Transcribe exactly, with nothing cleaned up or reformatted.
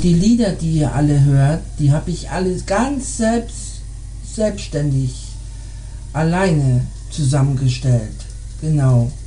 die Lieder, die ihr alle hört, die habe ich alle ganz selbst, selbstständig alleine zusammengestellt. Genau.